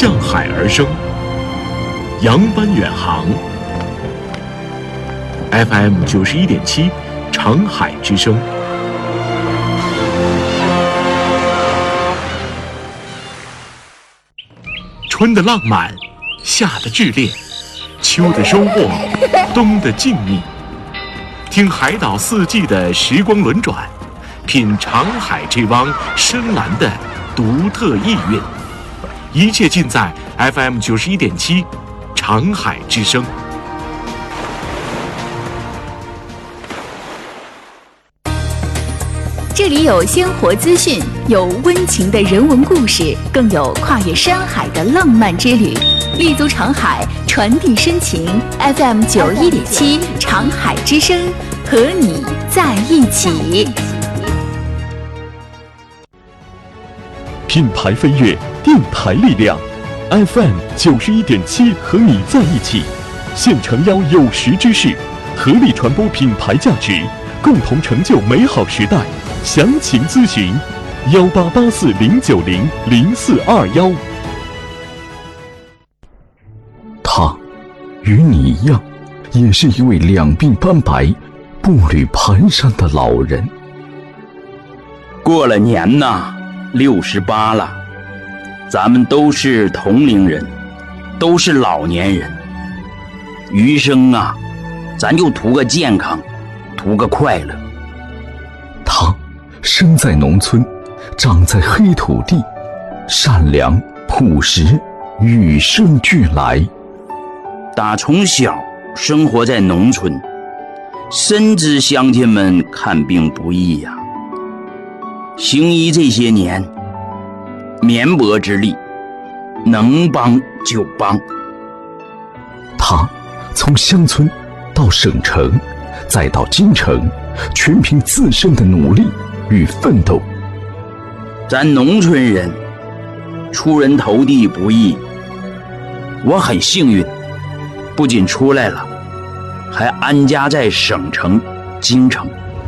向海而生，扬帆远航。FM 91.7，长海之声。春的浪漫，夏的炽烈，秋的收获，冬的静谧。听海岛四季的时光轮转，品长海这汪深蓝的独特意蕴。一切尽在 FM 91.7，长海之声。 这里有鲜活资讯，有温情的人文故事，更有跨越山海的浪漫之旅。立足长海，传递深情。FM 91.7，长海之声，和你在一起。 品牌飞跃，电台力量。FM 91.7，和你在一起。现诚邀有识之士，合力传播品牌价值，共同成就美好时代。详情咨询188409000421。 他与你一样，也是一位两鬓斑白、步履蹒跚的老人。 过了年呐，68了，咱们都是同龄人，都是老年人。余生啊，咱就图个健康，图个快乐。 他生在农村，长在黑土地，善良朴实，与生俱来。 打从小生活在农村，深知乡亲们看病不易呀。行医这些年，绵薄之力，能帮就帮。 他从乡村到省城，再到京城，全凭自身的努力与奋斗。 咱农村人出人头地不易，我很幸运，不仅出来了，还安家在省城京城。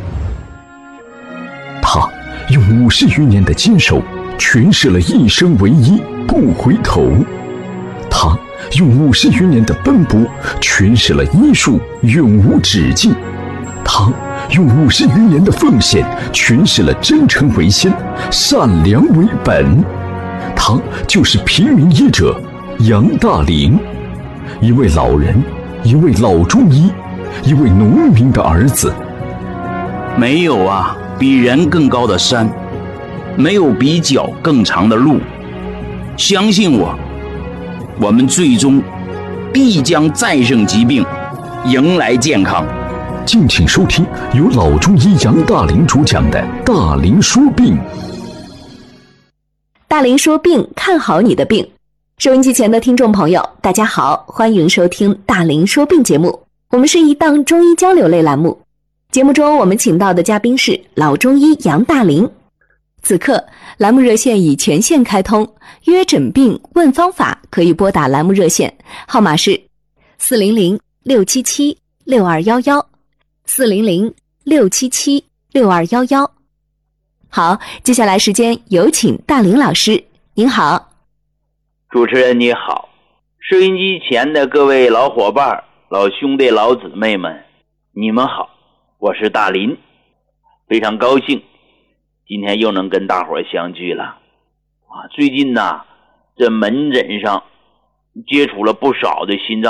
他用50余年的坚守诠释了一生为一不回头，他用50余年的奔波诠释了医术永无止境，他用50余年的奉献诠释了真诚为先，善良为本。他就是平民医者杨大林，一位老人，一位老中医，一位农民的儿子。 没有啊比人更高的山，没有比脚更长的路。相信我，我们最终必将战胜疾病，迎来健康。 敬请收听由老中医杨大林主讲的《大林说病》。 大林说病，看好你的病。收音机前的听众朋友，大家好，欢迎收听大林说病节目。我们是一档中医交流类栏目，节目中我们请到的嘉宾是老中医杨大林。此刻栏目热线已全线开通，约诊病问方法可以拨打栏目热线，号码是400-677-6211，400-677-6211。好，接下来时间有请大林老师。您好。 主持人你好，收音机前的各位老伙伴、老兄弟、老姊妹们，你们好，我是大林，非常高兴今天又能跟大伙相聚了。最近呢，这门诊上接触了不少的心脏